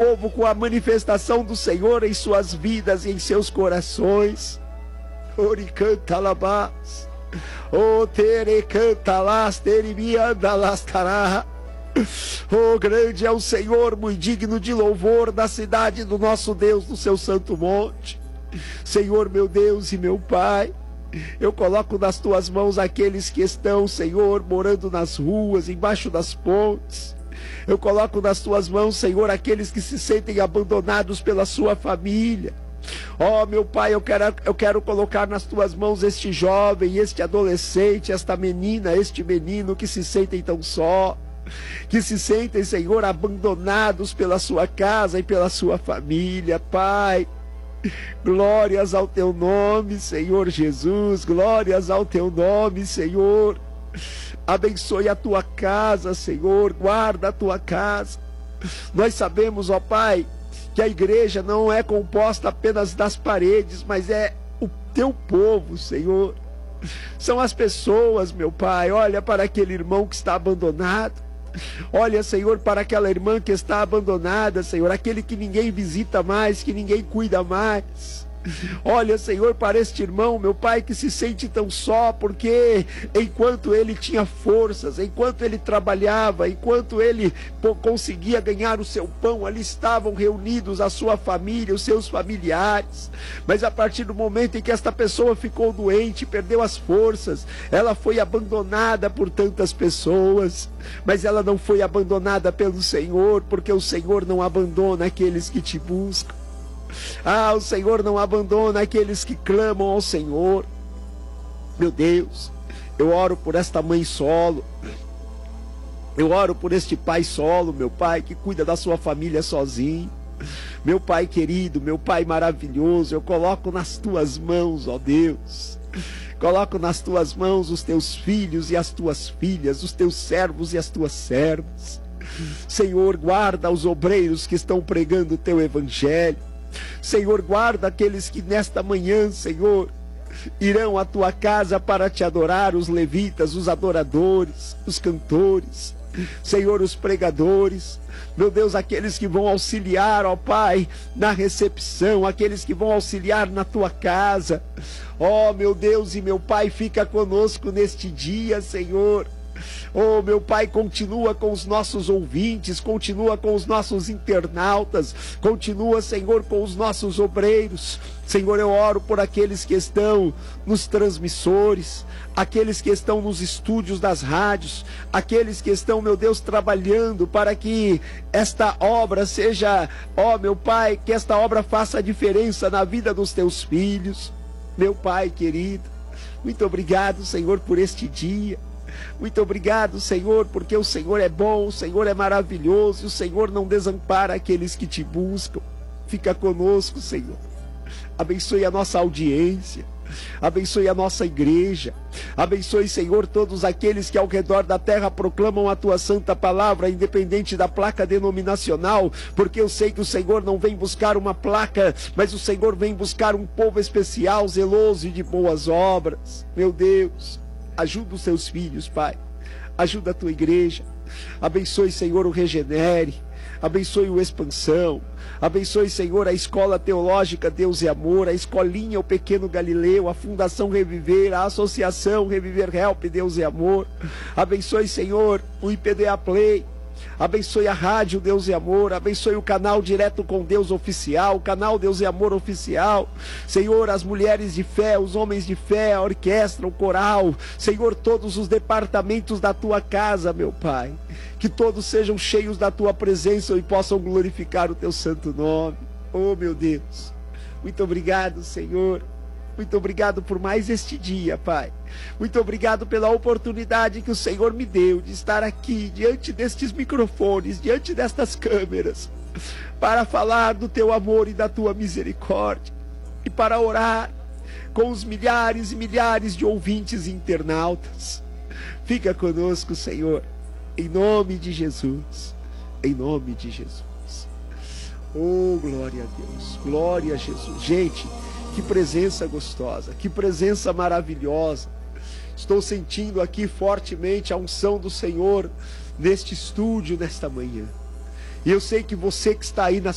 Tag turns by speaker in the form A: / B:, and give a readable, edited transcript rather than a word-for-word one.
A: povo com a manifestação do Senhor em suas vidas e em seus corações. Oricanta labás, o terecanta las terimianda las tará. Oh, grande é o Senhor, muito digno de louvor, da cidade do nosso Deus, no seu santo monte. Senhor, meu Deus e meu Pai, eu coloco nas tuas mãos aqueles que estão, Senhor, morando nas ruas, embaixo das pontes. Eu coloco nas tuas mãos, Senhor, aqueles que se sentem abandonados pela sua família. Oh, meu Pai, eu quero colocar nas tuas mãos este jovem, este adolescente, esta menina, este menino que se sentem tão só, que se sentem, Senhor, abandonados pela sua casa e pela sua família. Pai, glórias ao teu nome, Senhor Jesus, glórias ao teu nome, Senhor. Abençoe a tua casa, Senhor, guarda a tua casa. Nós sabemos, ó Pai, que a igreja não é composta apenas das paredes, mas é o teu povo, Senhor. São as pessoas, meu Pai. Olha para aquele irmão que está abandonado. Olha, Senhor, para aquela irmã que está abandonada, Senhor, aquele que ninguém visita mais, que ninguém cuida mais. Olha, Senhor, para este irmão, meu Pai, que se sente tão só, porque enquanto ele tinha forças, enquanto ele trabalhava, enquanto ele conseguia ganhar o seu pão, ali estavam reunidos a sua família, os seus familiares. Mas a partir do momento em que esta pessoa ficou doente, perdeu as forças, ela foi abandonada por tantas pessoas. Mas ela não foi abandonada pelo Senhor, porque o Senhor não abandona aqueles que te buscam. Ah, o Senhor não abandona aqueles que clamam ao Senhor. Meu Deus, eu oro por esta mãe solo. Eu oro por este pai solo, meu Pai, que cuida da sua família sozinho. Meu Pai querido, meu Pai maravilhoso, eu coloco nas tuas mãos, ó Deus. Coloco nas tuas mãos os teus filhos e as tuas filhas, os teus servos e as tuas servas. Senhor, guarda os obreiros que estão pregando o teu evangelho. Senhor, guarda aqueles que nesta manhã, Senhor, irão à tua casa para te adorar, os levitas, os adoradores, os cantores, Senhor, os pregadores, meu Deus, aqueles que vão auxiliar, ó Pai, na recepção, aqueles que vão auxiliar na tua casa. Ó, meu Deus e meu Pai, fica conosco neste dia, Senhor. Oh, meu Pai, continua com os nossos ouvintes, continua com os nossos internautas, continua, Senhor, com os nossos obreiros. Senhor, eu oro por aqueles que estão nos transmissores, aqueles que estão nos estúdios das rádios, aqueles que estão, meu Deus, trabalhando para que esta obra seja, ó, meu Pai, que esta obra faça a diferença na vida dos teus filhos. Meu Pai querido, muito obrigado, Senhor, por este dia. Muito obrigado, Senhor, porque o Senhor é bom, o Senhor é maravilhoso, e o Senhor não desampara aqueles que te buscam. Fica conosco, Senhor. Abençoe a nossa audiência, abençoe a nossa igreja, abençoe, Senhor, todos aqueles que ao redor da terra proclamam a tua santa palavra, independente da placa denominacional, porque eu sei que o Senhor não vem buscar uma placa, mas o Senhor vem buscar um povo especial, zeloso e de boas obras. Meu Deus, ajuda os teus filhos, Pai. Ajuda a tua igreja. Abençoe, Senhor, o Regenere. Abençoe o Expansão. Abençoe, Senhor, a Escola Teológica Deus e Amor, a Escolinha, o Pequeno Galileu, a Fundação Reviver, a Associação Reviver Help Deus e Amor. Abençoe, Senhor, o IPDA Play. Abençoe a rádio Deus e Amor, abençoe o canal Direto com Deus Oficial, o canal Deus e Amor Oficial. Senhor, as mulheres de fé, os homens de fé, a orquestra, o coral, Senhor, todos os departamentos da tua casa, meu Pai, que todos sejam cheios da tua presença e possam glorificar o teu santo nome. Oh, meu Deus, muito obrigado, Senhor. Muito obrigado por mais este dia, Pai. Muito obrigado pela oportunidade que o Senhor me deu de estar aqui, diante destes microfones, diante destas câmeras, para falar do teu amor e da tua misericórdia, e para orar com os milhares e milhares de ouvintes e internautas. Fica conosco, Senhor, em nome de Jesus, em nome de Jesus. Oh, glória a Deus, glória a Jesus. Gente, que presença gostosa, que presença maravilhosa. Estou sentindo aqui fortemente a unção do Senhor neste estúdio, nesta manhã. E eu sei que você que está aí na